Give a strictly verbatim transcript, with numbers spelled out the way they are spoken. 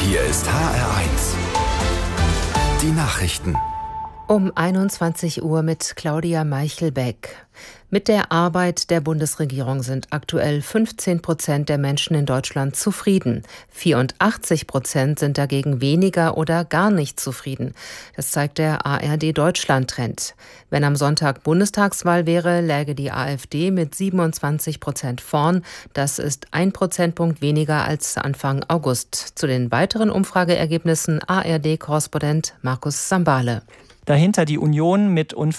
Hier ist H R eins. Die Nachrichten. Um einundzwanzig Uhr mit Claudia Meichelbeck. Mit der Arbeit der Bundesregierung sind aktuell fünfzehn Prozent der Menschen in Deutschland zufrieden. vierundachtzig Prozent sind dagegen weniger oder gar nicht zufrieden. Das zeigt der A R D-Deutschland-Trend. Wenn am Sonntag Bundestagswahl wäre, läge die AfD mit siebenundzwanzig Prozent vorn. Das ist ein Prozentpunkt weniger als Anfang August. Zu den weiteren Umfrageergebnissen A R D-Korrespondent Markus Sambale. Dahinter die Union mit